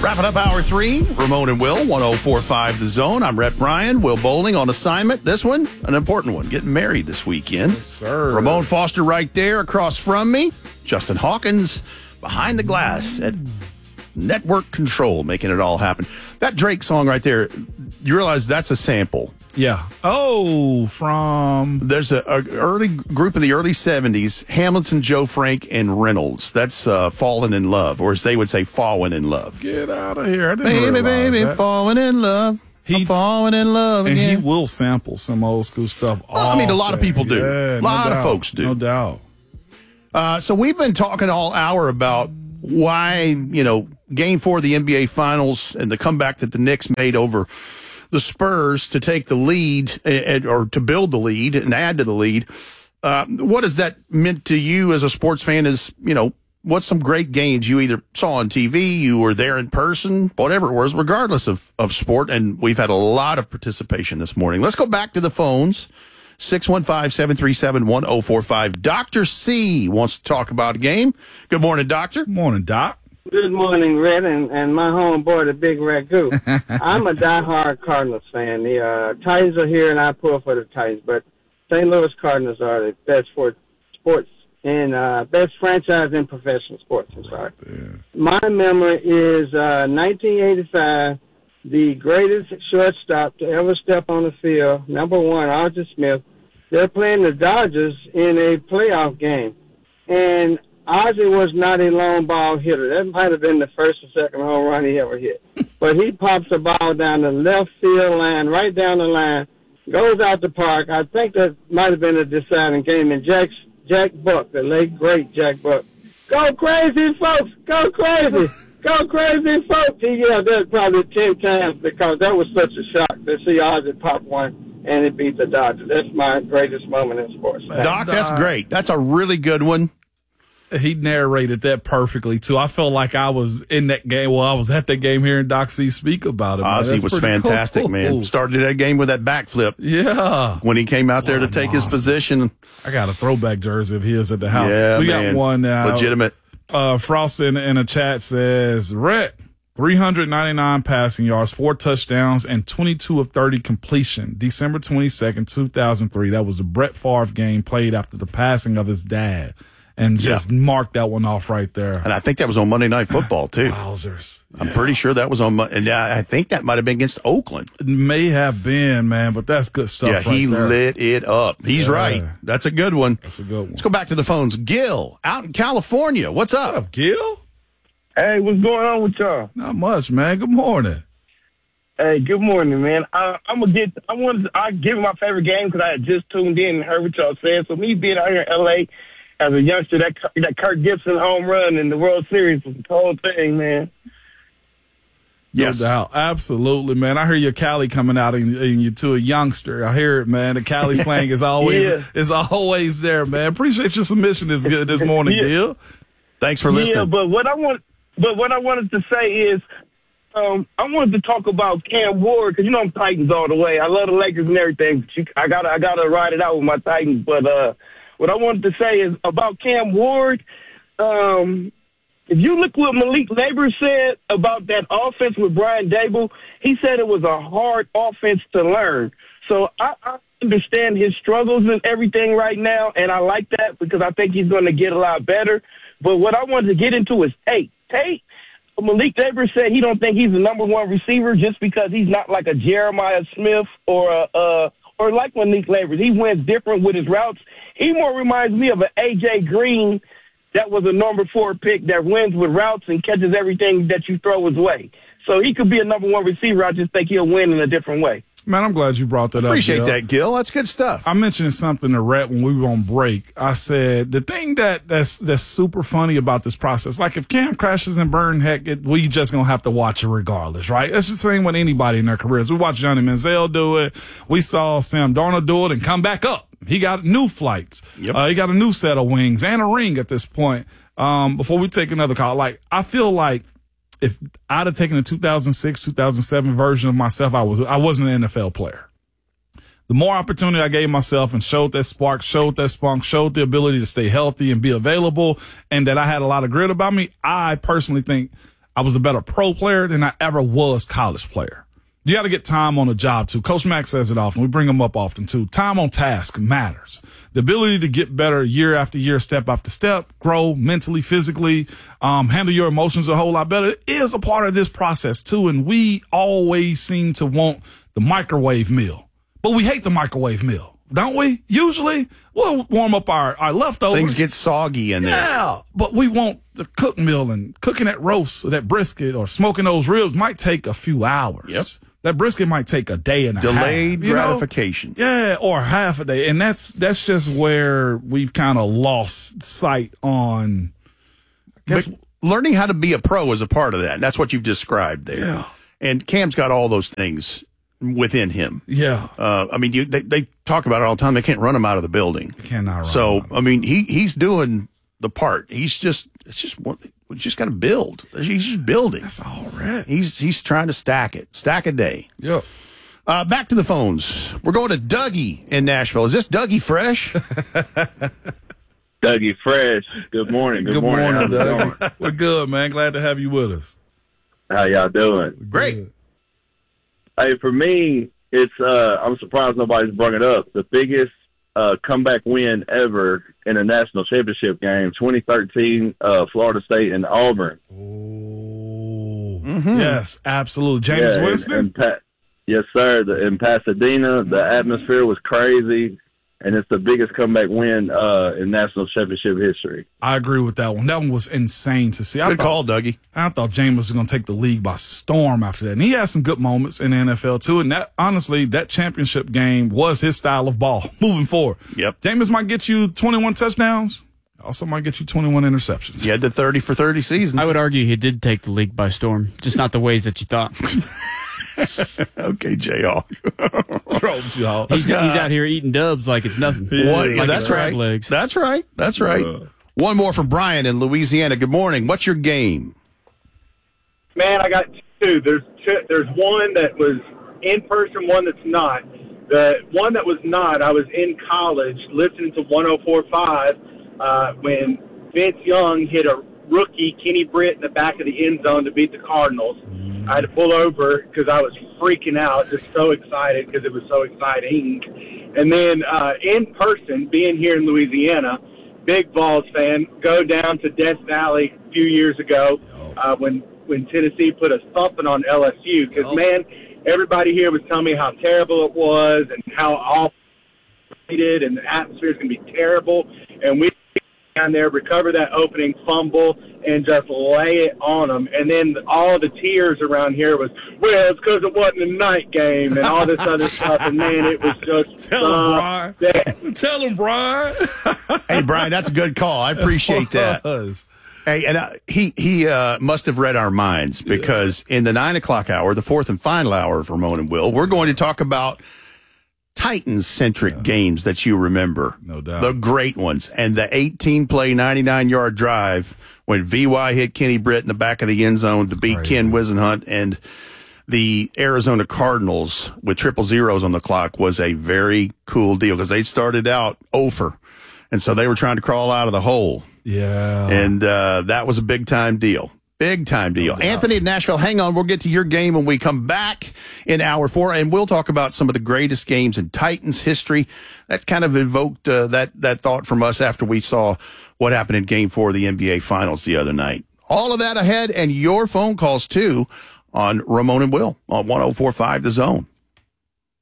Wrapping up hour 3, Ramon and Will, 104.5 The Zone. I'm Rhett Bryan. Will Bowling on assignment. This one, an important one, getting married this weekend. Yes, sir. Ramon Foster right there across from me. Justin Hawkins behind the glass at Network Control, making it all happen. That Drake song right there, you realize that's a sample. Yeah. Oh, from... There's a early group in the early 70s, Hamilton, Joe Frank, and Reynolds. That's Fallen in Love, or as they would say, Fallen in Love. Get out of here. I didn't Baby, realize baby, that. falling in love. I'm falling in love And again. he will sample some old school stuff. Well, I mean, a lot of people do. Yeah, A lot of folks do. No doubt. So we've been talking all hour about why, Game 4 of the NBA Finals and the comeback that the Knicks made over the Spurs to take the lead or to build the lead and add to the lead. What has that meant to you as a sports fan? What's some great games you either saw on TV, you were there in person, whatever it was, regardless of sport. And we've had a lot of participation this morning. Let's go back to the phones. 615-737-1045. Dr. C wants to talk about a game. Good morning, Doctor. Morning, Doc. Good morning, Red, and my homeboy, the Big Ragu. I'm a diehard Cardinals fan. The Titans are here, and I pull for the Titans, but St. Louis Cardinals are the best for sports and best franchise in professional sports. I'm sorry. Yeah. My memory is 1985, the greatest shortstop to ever step on the field, number one, Arthur Smith. They're playing the Dodgers in a playoff game, and Ozzie was not a long ball hitter. That might have been the first or second home run he ever hit. But he pops a ball down the left field line, right down the line, goes out the park. I think that might have been a deciding game. And Jack Buck, the late, great Jack Buck, go crazy, folks! Go crazy! Go crazy, folks! He yelled that probably 10 times because that was such a shock to see Ozzie pop one and it beat the Dodgers. That's my greatest moment in sports. Doc, that's great. That's a really good one. He narrated that perfectly, too. I felt like I was in that game. Well, I was at that game hearing Doc C speak about it. Ozzie was fantastic, cool. man. Started that game with that backflip. Yeah. When he came out there to take his position. I got a throwback jersey of his at the house. Yeah, we man. got one now. Legitimate. Frost in a chat says, Rhett, 399 passing yards, 4 touchdowns, and 22 of 30 completion. December 22nd, 2003. That was a Brett Favre game played after the passing of his dad. And just mark that one off right there. And I think that was on Monday Night Football, too. Wowzers. I'm pretty sure that was on, and I think that might have been against Oakland. It may have been, man, but that's good stuff. Yeah, right he there. lit it up. He's right. That's a good one. That's a good one. Let's go back to the phones. Gil, out in California. What's up? What up, Gil? Hey, what's going on with y'all? Not much, man. Good morning. Hey, good morning, man. I give my favorite game because I had just tuned in and heard what y'all said. So me being out here in L.A. as a youngster, that Kirk Gibson home run in the World Series was the whole thing, man. Yes. No doubt. Absolutely, man. I hear your Cali coming out in you to a youngster. I hear it, man. The Cali slang is always there, man. Appreciate your submission this morning, Gil. Thanks for listening. Yeah, but what I wanted to say is, I wanted to talk about Cam Ward because I'm Titans all the way. I love the Lakers and everything. But I gotta ride it out with my Titans. But what I wanted to say is about Cam Ward. If you look what Malik Neighbors said about that offense with Brian Dable, he said it was a hard offense to learn. So I understand his struggles and everything right now, and I like that because I think he's going to get a lot better. But what I wanted to get into is Tate. Malik Neighbors said he don't think he's the number one receiver just because he's not like a Jeremiah Smith or like Malik Neighbors. He wins different with his routes. He more reminds me of an A.J. Green that was a number 4 pick that wins with routes and catches everything that you throw his way. So he could be a number 1 receiver. I just think he'll win in a different way. Man, I'm glad you brought that up. Appreciate that, Gil. That's good stuff. I mentioned something to Rhett when we were on break. I said the thing that's super funny about this process, like if Cam crashes and burn, we just gonna have to watch it regardless, right? That's the same with anybody in their careers. We watched Johnny Manziel do it. We saw Sam Darnold do it and come back up. He got new flights. Yep. He got a new set of wings and a ring at this point. Before we take another call, I feel like if I'd have taken the 2006, 2007 version of myself, I wasn't an NFL player. The more opportunity I gave myself and showed that spark, showed that spunk, showed the ability to stay healthy and be available, and that I had a lot of grit about me, I personally think I was a better pro player than I ever was college player. You got to get time on the job, too. Coach Mack says it often. We bring him up often, too. Time on task matters. The ability to get better year after year, step after step, grow mentally, physically, handle your emotions a whole lot better is a part of this process, too. And we always seem to want the microwave meal. But we hate the microwave meal, don't we? Usually, we'll warm up our leftovers. Things get soggy in there. Yeah, but we want the cooked meal, and cooking that roast or that brisket or smoking those ribs might take a few hours. Yep. That brisket might take a day and a half. Delayed gratification. Yeah, or half a day. And that's just where we've kind of lost sight on. But learning how to be a pro is a part of that. That's what you've described there. Yeah. And Cam's got all those things within him. Yeah. I mean, they talk about it all the time. They can't run him out of the building. Cannot run. So, I mean, he's doing the part. We just got to build. He's just building. That's all right. He's trying to stack a day. Yeah. Back to the phones. We're going to Dougie in Nashville. Is this Dougie Fresh? Dougie Fresh. Good morning. Good morning. How's it going? We're good, man. Glad to have you with us. How y'all doing? Great. Hey, for me, it's I'm surprised nobody's brought it up. The biggest comeback win ever in a national championship game, 2013, Florida State and Auburn. Oh, yes, absolutely. James Winston? Yes, sir. In Pasadena, the atmosphere was crazy, and it's the biggest comeback win in national championship history. I agree with that one. That one was insane to see. Good call, Dougie. I thought James was going to take the league by storm after that. And he had some good moments in the NFL, too. And that, honestly, that championship game was his style of ball moving forward. Yep. James might get you 21 touchdowns. Also might get you 21 interceptions. He had the 30 for 30 season. I would argue he did take the league by storm, just not the ways that you thought. Okay, J.R. He's out here eating dubs like it's nothing. Like that's right. Legs. That's right. That's right. One more from Brian in Louisiana. Good morning. What's your game? Man, I got two. There's one that was in person, one that's not. The one that was not, I was in college listening to 104.5 when Vince Young hit a rookie, Kenny Britt, in the back of the end zone to beat the Cardinals. I had to pull over because I was freaking out, just so excited because it was so exciting. And then in person, being here in Louisiana, big Vols fan, go down to Death Valley a few years ago when Tennessee put a thumping on LSU. Because, man, everybody here was telling me how terrible it was and how awful it did, and the atmosphere is going to be terrible. And we down there, recover that opening fumble, and just lay it on them. And then all the tears around here was, well, it's because it wasn't a night game and all this other stuff. And, man, it was just Tell him, Brian. Hey, Brian, that's a good call. I appreciate that. Hey, and he must have read our minds because in the 9 o'clock hour, the fourth and final hour of Ramon and Will, we're going to talk about Titans-centric games that you remember. No doubt. The great ones. And the 18-play, 99-yard drive when VY hit Kenny Britt in the back of the end zone to beat Ken Wisenhunt, and the Arizona Cardinals with 000s on the clock was a very cool deal because they started out 0-for. And so they were trying to crawl out of the hole. Yeah. And that was a big-time deal. Big-time deal. Anthony in Nashville, hang on. We'll get to your game when we come back in Hour 4, and we'll talk about some of the greatest games in Titans history. That kind of evoked that thought from us after we saw what happened in Game 4 of the NBA Finals the other night. All of that ahead, and your phone calls, too, on Ramon and Will on 104.5 The Zone.